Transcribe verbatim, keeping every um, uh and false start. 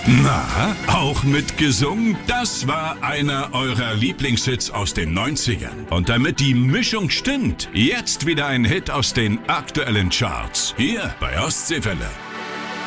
Na, auch mitgesungen? Das war einer eurer Lieblingshits aus den neunzigern. Und damit die Mischung stimmt, jetzt wieder ein Hit aus den aktuellen Charts. Hier bei Ostseewelle.